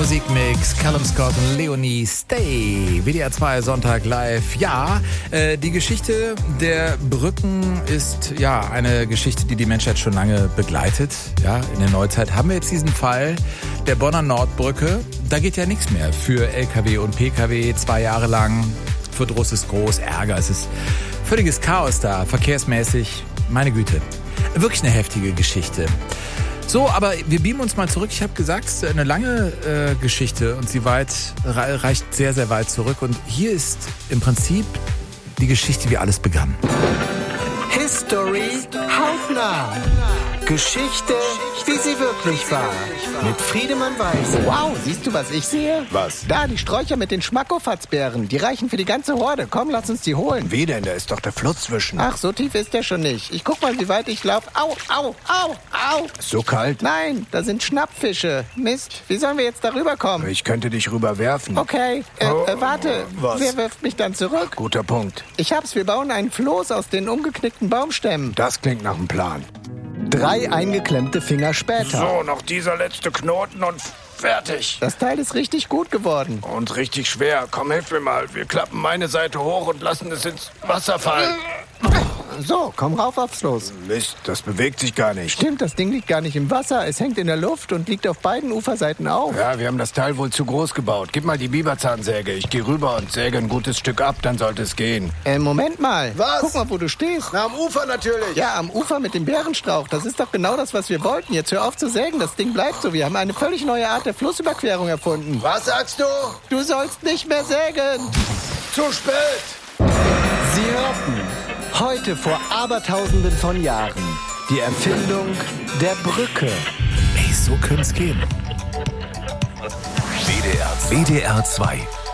Musikmix, Callum Scott und Leonie Stay. WDR 2 Sonntag live. Ja, die Geschichte der Brücken ist ja eine Geschichte, die die Menschheit schon lange begleitet. Ja, in der Neuzeit haben wir jetzt diesen Fall der Bonner Nordbrücke. Da geht ja nichts mehr für LKW und PKW 2 Jahre lang. Verdruss ist groß, Ärger, es ist völliges Chaos da, verkehrsmäßig. Meine Güte, wirklich eine heftige Geschichte. So, aber wir beamen uns mal zurück. Ich habe gesagt, es ist eine lange Geschichte und sie reicht sehr, sehr weit zurück. Und hier ist im Prinzip die Geschichte, wie alles begann. History hautnah. Geschichte, wie sie wirklich war. Mit Friedemann Weiß. Wow, siehst du, was ich sehe? Was? Da, die Sträucher mit den Schmackofatzbeeren. Die reichen für die ganze Horde. Komm, lass uns die holen. Wie denn? Da ist doch der Fluss zwischen. Ach, so tief ist der schon nicht. Ich guck mal, wie weit ich laufe. Au, au, au, au. Ist so kalt? Nein, da sind Schnappfische. Mist, wie sollen wir jetzt darüber kommen? Ich könnte dich rüberwerfen. Okay, warte. Was? Wer wirft mich dann zurück? Guter Punkt. Ich hab's, wir bauen einen Floß aus den umgeknickten Baumstämmen. Das klingt nach einem Plan. 3 eingeklemmte Finger später. So, noch dieser letzte Knoten und fertig. Das Teil ist richtig gut geworden. Und richtig schwer. Komm, hilf mir mal. Wir klappen meine Seite hoch und lassen es ins Wasser fallen. So, komm rauf aufs Floß. Mist, das bewegt sich gar nicht. Stimmt, das Ding liegt gar nicht im Wasser. Es hängt in der Luft und liegt auf beiden Uferseiten auf. Ja, wir haben das Teil wohl zu groß gebaut. Gib mal die Biberzahnsäge. Ich gehe rüber und säge ein gutes Stück ab, dann sollte es gehen. Moment mal. Was? Guck mal, wo du stehst. Na, am Ufer natürlich. Ja, am Ufer mit dem Bärenstrauch. Das ist doch genau das, was wir wollten. Jetzt hör auf zu sägen. Das Ding bleibt so. Wir haben eine völlig neue Art der Flussüberquerung erfunden. Was sagst du? Du sollst nicht mehr sägen. Zu spät. Sie hörten heute vor Abertausenden von Jahren die Erfindung der Brücke. Ey, so könnte es gehen. WDR 2